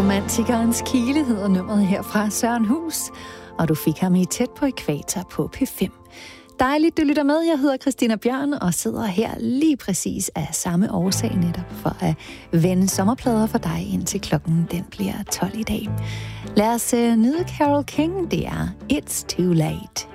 Romantikerens Kile hedder nummeret her fra Søren Hus, og du fik ham i Tæt på Ækvator på P5. Dejligt, du lytter med. Jeg hedder Christina Bjørn og sidder her lige præcis af samme årsag netop for at vende sommerplader for dig, indtil klokken den bliver 12 i dag. Lad os nyde Carole King. Det er It's Too Late.